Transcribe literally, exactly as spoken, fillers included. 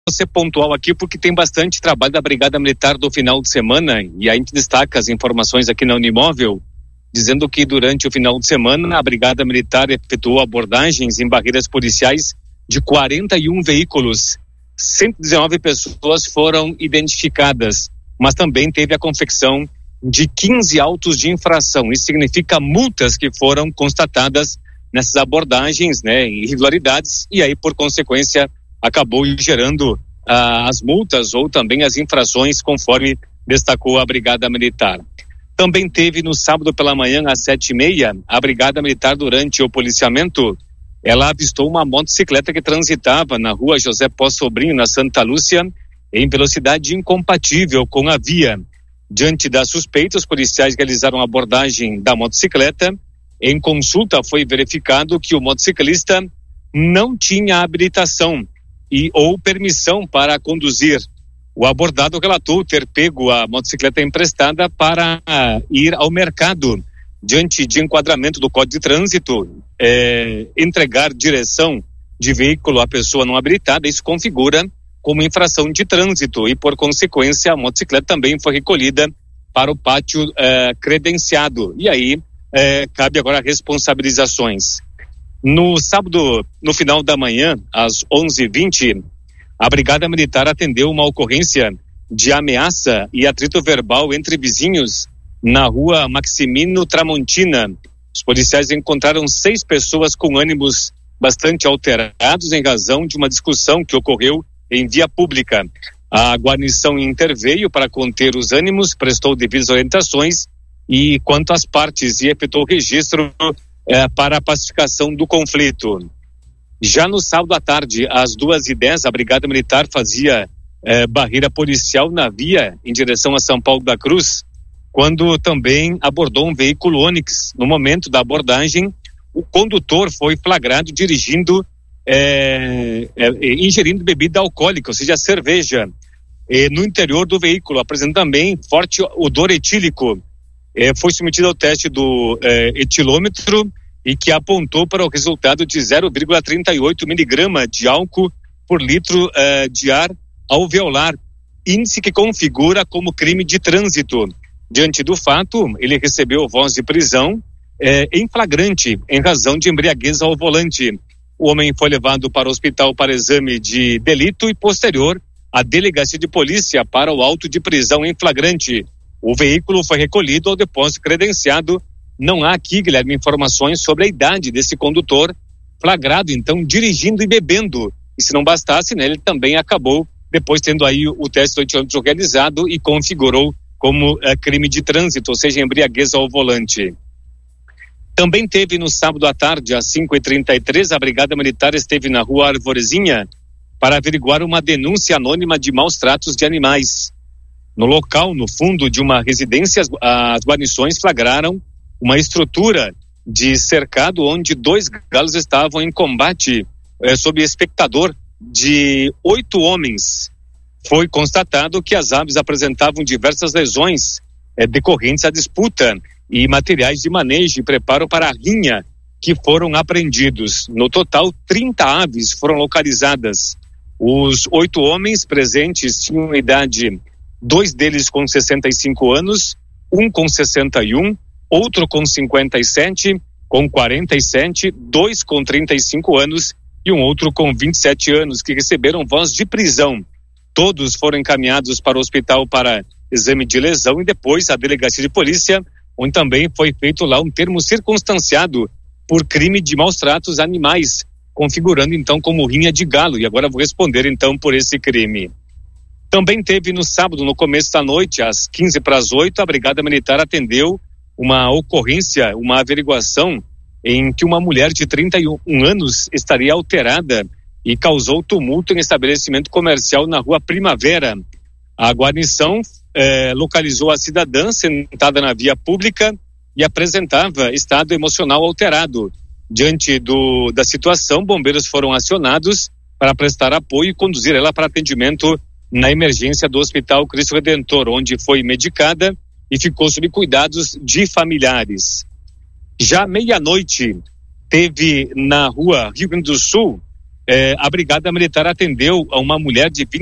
ser pontual aqui porque tem bastante trabalho da Brigada Militar do final de semana e a gente destaca as informações aqui na Unimóvel, dizendo que durante o final de semana a Brigada Militar efetuou abordagens em barreiras policiais de quarenta e um veículos. cento e dezenove pessoas foram identificadas, mas também teve a confecção de quinze autos de infração. Isso significa multas que foram constatadas nessas abordagens, né, irregularidades, e aí, por consequência, acabou gerando ah, as multas ou também as infrações, conforme destacou a Brigada Militar. Também teve no sábado pela manhã, às sete e meia, a Brigada Militar, durante o policiamento, ela avistou uma motocicleta que transitava na rua José Pó Sobrinho, na Santa Lúcia, em velocidade incompatível com a via. Diante da suspeita, os policiais realizaram a abordagem da motocicleta. Em consulta, foi verificado que o motociclista não tinha habilitação e ou permissão para conduzir. O abordado relatou ter pego a motocicleta emprestada para ir ao mercado. Diante de enquadramento do Código de Trânsito, é, entregar direção de veículo à pessoa não habilitada, isso configura como infração de trânsito e, por consequência, a motocicleta também foi recolhida para o pátio é, credenciado. E aí, é, cabe agora responsabilizações. No sábado, no final da manhã, às onze e vinte, a Brigada Militar atendeu uma ocorrência de ameaça e atrito verbal entre vizinhos na rua Maximino Tramontina. Os policiais encontraram seis pessoas com ânimos bastante alterados em razão de uma discussão que ocorreu em via pública. A guarnição interveio para conter os ânimos, prestou devidas orientações e, quanto às partes, e efetuou registro eh, para a pacificação do conflito. Já no sábado à tarde, às duas e dez, a Brigada Militar fazia eh, barreira policial na via em direção a São Paulo da Cruz, quando também abordou um veículo Onix. No momento da abordagem, o condutor foi flagrado dirigindo, é, é, ingerindo bebida alcoólica, ou seja, cerveja, é, no interior do veículo, apresentando também forte odor etílico. É, foi submetido ao teste do é, etilômetro e que apontou para o resultado de zero vírgula trinta e oito miligramas de álcool por litro é, de ar alveolar, índice que configura como crime de trânsito. Diante do fato, ele recebeu voz de prisão eh, em flagrante, em razão de embriaguez ao volante. O homem foi levado para o hospital para exame de delito e, posterior, à delegacia de polícia para o auto de prisão em flagrante. O veículo foi recolhido ao depósito credenciado. Não há aqui, Guilherme, informações sobre a idade desse condutor, flagrado, então, dirigindo e bebendo. E se não bastasse, né, ele também acabou, depois tendo aí o teste do etilômetro realizado e configurou como é, crime de trânsito, ou seja, embriaguez ao volante. Também teve no sábado à tarde, às cinco e trinta e três, a Brigada Militar esteve na rua Arvorezinha para averiguar uma denúncia anônima de maus tratos de animais. No local, no fundo de uma residência, as, as guarnições flagraram uma estrutura de cercado onde dois galos estavam em combate é, sob espectador de oito homens. Foi constatado que as aves apresentavam diversas lesões eh, decorrentes à disputa e materiais de manejo e preparo para a rinha que foram apreendidos. No total, trinta aves foram localizadas. Os oito homens presentes tinham idade, dois deles com sessenta e cinco anos, um com sessenta e um, outro com cinquenta e sete, com quarenta e sete, dois com trinta e cinco anos e um outro com vinte e sete anos, que receberam voz de prisão. Todos foram encaminhados para o hospital para exame de lesão e depois a delegacia de polícia, onde também foi feito lá um termo circunstanciado por crime de maus tratos a animais, configurando então como rinha de galo. E agora vou responder então por esse crime. Também teve no sábado, no começo da noite, às quinze para as oito, a Brigada Militar atendeu uma ocorrência, uma averiguação em que uma mulher de trinta e um anos estaria alterada e causou tumulto em estabelecimento comercial na rua Primavera. A guarnição eh, localizou a cidadã sentada na via pública e apresentava estado emocional alterado. Diante do, da situação, bombeiros foram acionados para prestar apoio e conduzir ela para atendimento na emergência do Hospital Cristo Redentor, onde foi medicada e ficou sob cuidados de familiares. Já meia-noite, teve na rua Rio Grande do Sul é, a Brigada Militar atendeu a uma mulher de